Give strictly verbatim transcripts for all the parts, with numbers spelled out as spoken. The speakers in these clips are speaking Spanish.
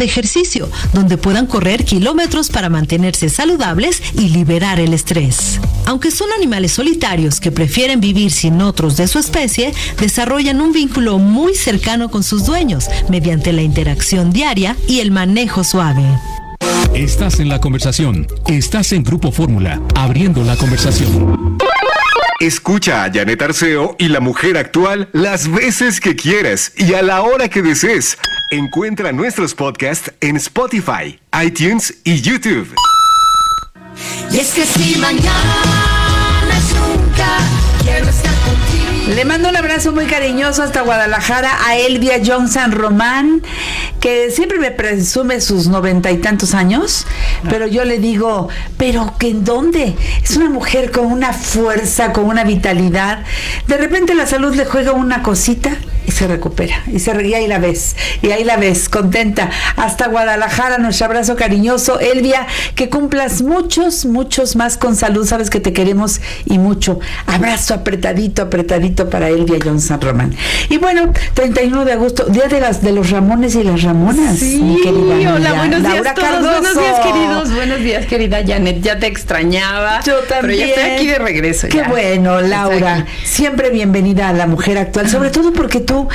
de ejercicio, donde puedan correr kilómetros para mantenerse saludables y liberar el estrés. Aunque son animales solitarios que prefieren vivir sin otros de su especie, desarrollan un vínculo muy cercano con sus dueños mediante la interacción diaria y el manejo suave. Estás en la conversación. Estás en Grupo Fórmula, abriendo la conversación. Escucha a Janet Arceo y La Mujer Actual las veces que quieras y a la hora que desees. Encuentra nuestros podcasts en Spotify, iTunes y YouTube. Y es que si mañana es nunca, quiero estar contigo. Le mando un abrazo muy cariñoso hasta Guadalajara a Elvia John San Román, que siempre me presume sus noventa y tantos años, pero yo le digo, ¿pero que en dónde? Es una mujer con una fuerza, con una vitalidad. De repente la salud le juega una cosita y se recupera, y se y ahí la ves, y ahí la ves, contenta. Hasta Guadalajara, nuestro abrazo cariñoso, Elvia, que cumplas muchos, muchos más con salud, sabes que te queremos y mucho. Abrazo apretadito, apretadito para Elvia John San Román. Y bueno, treinta y uno de agosto, día de las de los Ramones y las Ramonas. Sí, mi querida hola, amiga. buenos Laura días todos, Cardoso. buenos días queridos, buenos días querida Janet, ya te extrañaba. Yo también. Pero ya estoy aquí de regreso. Qué ya. bueno, Laura, siempre bienvenida a La Mujer Actual, sobre todo porque tú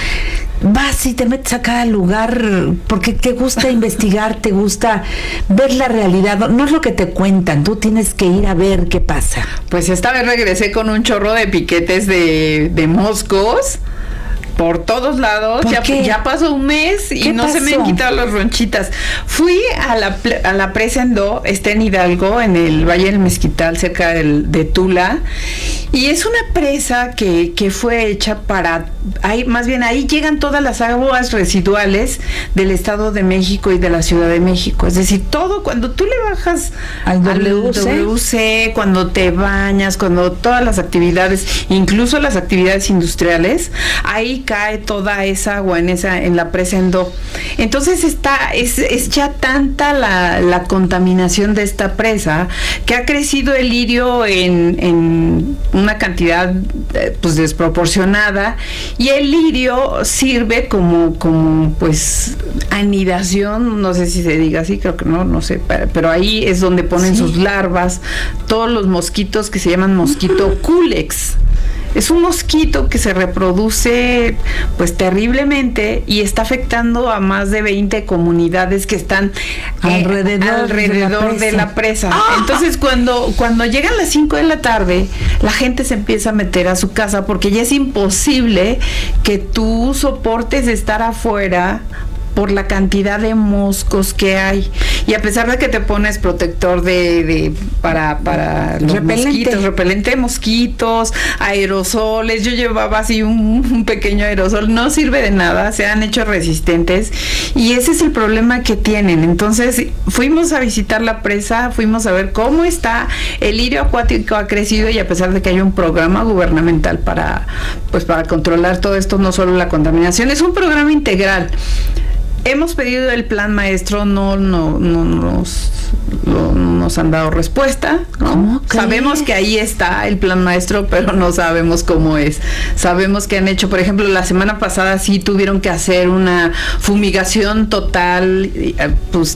vas y te metes a cada lugar porque te gusta investigar, te gusta ver la realidad, no es lo que te cuentan, tú tienes que ir a ver qué pasa. Pues esta vez regresé con un chorro de piquetes de, de moscos por todos lados. ¿Por ya, qué? ya pasó un mes y no pasó? se me han quitado las ronchitas. Fui a la, a la presa Endó, está en Hidalgo, en el Valle del Mezquital, cerca del, de Tula, y es una presa que, que fue hecha para, ahí, más bien ahí llegan todas las aguas residuales del Estado de México y de la Ciudad de México. Es decir, todo, cuando tú le bajas al W C, W C, cuando te bañas, cuando todas las actividades, incluso las actividades industriales, ahí cae toda esa agua en esa en la presa Endó. Entonces está es, es ya tanta la, la contaminación de esta presa que ha crecido el lirio en, en una cantidad eh, pues desproporcionada, y el lirio sirve como como pues anidación, no sé si se diga así, creo que no, no sé, pero, pero ahí es donde ponen sí. sus larvas, todos los mosquitos que se llaman mosquito culex. Es un mosquito que se reproduce pues terriblemente y está afectando a más de veinte comunidades que están alrededor, eh, alrededor de la presa. De la presa. ¡Ah! Entonces cuando, cuando llegan las cinco de la tarde, la gente se empieza a meter a su casa porque ya es imposible que tú soportes estar afuera por la cantidad de moscos que hay, y a pesar de que te pones protector de, de para para los repelente. mosquitos, repelente de mosquitos, aerosoles, yo llevaba así un, un pequeño aerosol, no sirve de nada, se han hecho resistentes y ese es el problema que tienen. Entonces fuimos a visitar la presa, fuimos a ver cómo está, el lirio acuático ha crecido, y a pesar de que hay un programa gubernamental para pues para controlar todo esto, no solo la contaminación, es un programa integral. Hemos pedido el plan maestro, no, no, no nos, no, nos han dado respuesta, ¿no? Sabemos que ahí está el plan maestro, pero no sabemos cómo es. Sabemos que han hecho, por ejemplo, la semana pasada sí tuvieron que hacer una fumigación total, pues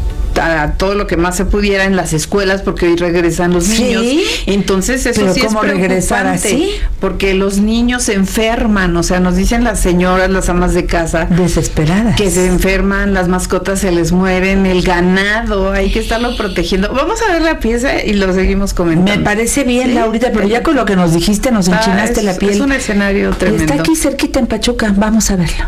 a todo lo que más se pudiera en las escuelas, porque hoy regresan los ¿Sí? niños. Entonces eso ¿Pero sí cómo es regresar preocupante, así? porque los niños se enferman, o sea, nos dicen las señoras, las amas de casa, desesperadas, que se enferman, las mascotas se les mueren, el ganado, hay que estarlo protegiendo. Vamos a ver la pieza y lo seguimos comentando. Me parece bien, ¿Sí? Laurita, pero ya con lo que nos dijiste nos enchinaste ah, es, la piel. Es un escenario tremendo. Está aquí cerquita en Pachuca, vamos a verlo.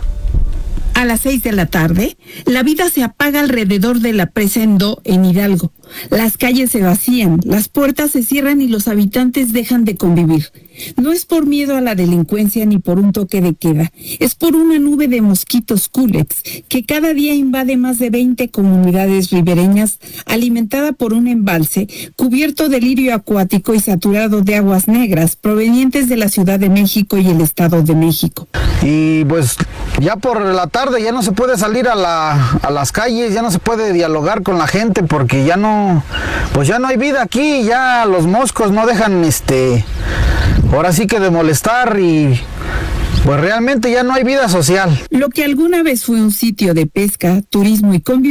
A las seis de la tarde, la vida se apaga alrededor de la presa Endó en Hidalgo. Las calles se vacían, las puertas se cierran y los habitantes dejan de convivir. No es por miedo a la delincuencia ni por un toque de queda, es por una nube de mosquitos culex que cada día invade más de veinte comunidades ribereñas, alimentada por un embalse cubierto de lirio acuático y saturado de aguas negras provenientes de la Ciudad de México y el Estado de México. Y pues ya por la tarde ya no se puede salir a, la, a las calles, ya no se puede dialogar con la gente porque ya no, pues ya no hay vida aquí, ya los moscos no dejan este, ahora sí que de molestar y pues realmente ya no hay vida social. Lo que alguna vez fue un sitio de pesca, turismo y convivencia